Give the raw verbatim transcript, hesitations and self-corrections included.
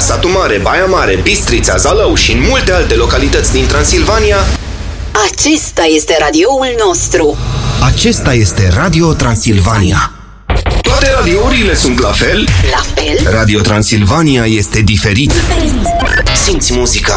Satu Mare, Baia Mare, Bistrița, Zalău și în multe alte localități din Transilvania, acesta este radioul nostru. Acesta este Radio Transilvania. Toate radiourile sunt la fel? La fel? Radio Transilvania este diferit. Simți muzica